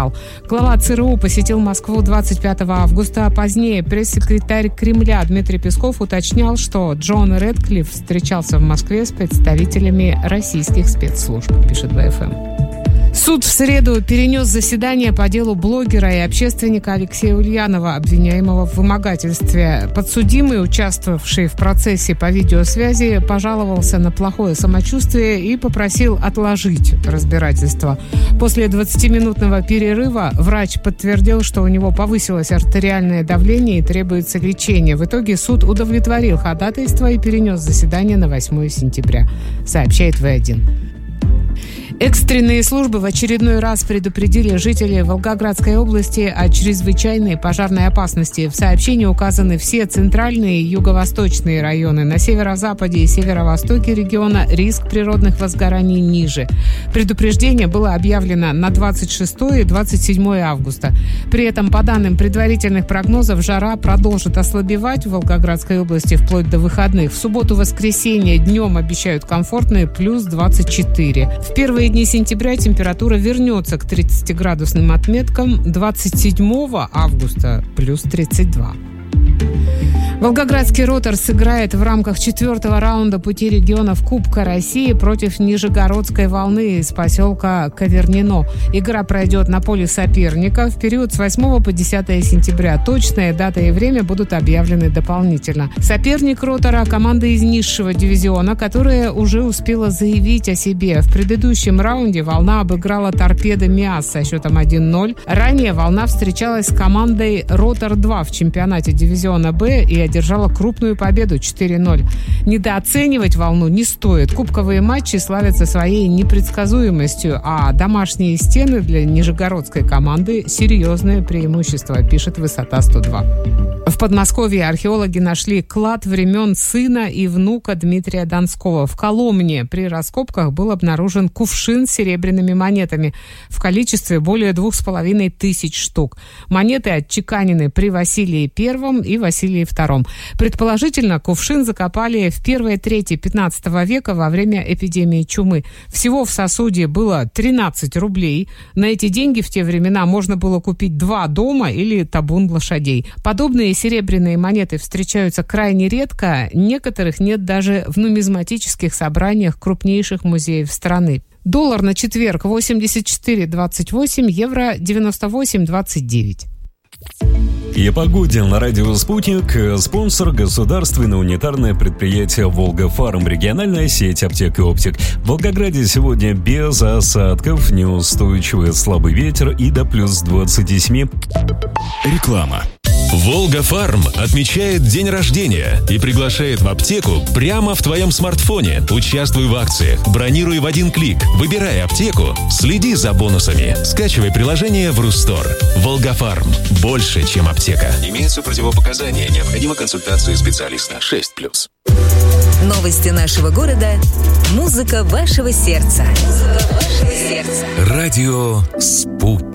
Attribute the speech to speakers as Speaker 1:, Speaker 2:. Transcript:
Speaker 1: подписал. Глава ЦРУ посетил Москву 25 августа, а позднее пресс-секретарь Кремля Дмитрий Песков уточнял, что Джон Рэдклифф встречался в Москве с представителями российских спецслужб, пишет БФМ. Суд в среду перенес заседание по делу блогера и общественника Алексея Ульянова, обвиняемого в вымогательстве. Подсудимый, участвовавший в процессе по видеосвязи, пожаловался на плохое самочувствие и попросил отложить разбирательство. После 20-минутного перерыва врач подтвердил, что у него повысилось артериальное давление и требуется лечение. В итоге суд удовлетворил ходатайство и перенес заседание на 8 сентября, сообщает В1. Экстренные службы в очередной раз предупредили жителей Волгоградской области о чрезвычайной пожарной опасности. В сообщении указаны все центральные и юго-восточные районы. На северо-западе и северо-востоке региона риск природных возгораний ниже. Предупреждение было объявлено на 26 и 27 августа. При этом, по данным предварительных прогнозов, жара продолжит ослабевать в Волгоградской области вплоть до выходных. В субботу-воскресенье днем обещают комфортные плюс 24. В первые дни сентября температура вернется к 30-градусным отметкам, 27 августа плюс 32. Волгоградский «Ротор» сыграет в рамках 4-го раунда пути регионов Кубка России против Нижегородской «Волны» из поселка Кавернино. Игра пройдет на поле соперника в период с 8 по 10 сентября. Точная дата и время будут объявлены дополнительно. Соперник «Ротора» – команда из низшего дивизиона, которая уже успела заявить о себе. В предыдущем раунде «Волна» обыграла «Торпедо МИАС» со счетом 1-0. Ранее «Волна» встречалась с командой «Ротор-2» в чемпионате дивизиона «Б» и одержала крупную победу 4-0. Недооценивать «Волну» не стоит. Кубковые матчи славятся своей непредсказуемостью, а домашние стены для нижегородской команды – серьезное преимущество, пишет «Высота 102». В Подмосковье археологи нашли клад времен сына и внука Дмитрия Донского. В Коломне при раскопках был обнаружен кувшин с серебряными монетами в количестве более 2500 штук. Монеты отчеканены при Василии I и Василии II. Предположительно, кувшин закопали в первой трети 15 века во время эпидемии чумы. Всего в сосуде было 13 рублей. На эти деньги в те времена можно было купить 2 дома или табун лошадей. Подобные серебряные монеты встречаются крайне редко. Некоторых нет даже в нумизматических собраниях крупнейших музеев страны. Доллар на четверг 84.28, евро 98.29.
Speaker 2: И о погоде на радио «Спутник». Спонсор — государственное унитарное предприятие «Волгафарм», региональная сеть аптек и оптик. В Волгограде сегодня без осадков, неустойчивый слабый ветер и до плюс 27.
Speaker 3: Реклама. «Волгафарм» отмечает день рождения и приглашает в аптеку прямо в твоем смартфоне. Участвуй в акциях, бронируй в один клик, выбирай аптеку, следи за бонусами. Скачивай приложение в Рустор. «Волгафарм» – больше, чем аптека.
Speaker 4: Имеются противопоказания, необходима консультация специалиста. 6+.
Speaker 5: Новости нашего города. Музыка вашего сердца.
Speaker 3: Радио «Спутник».